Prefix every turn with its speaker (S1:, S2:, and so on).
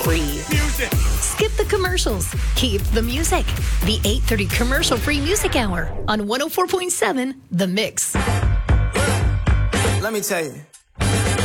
S1: free.
S2: Music.
S1: Skip the commercials. Keep the music. The 8:30 commercial-free music hour on 104.7 The Mix.
S3: Let me tell you.